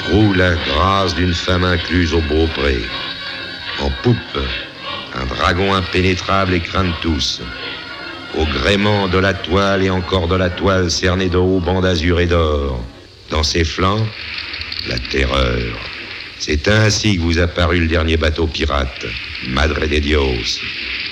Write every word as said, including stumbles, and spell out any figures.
proue la grâce d'une femme incluse au beaupré. En poupe, un dragon impénétrable et craint de tous. Au gréement de la toile et encore de la toile cernée de hauts bancs d'azur et d'or. Dans ses flancs, la terreur. C'est ainsi que vous apparut le dernier bateau pirate, Madre de Dios.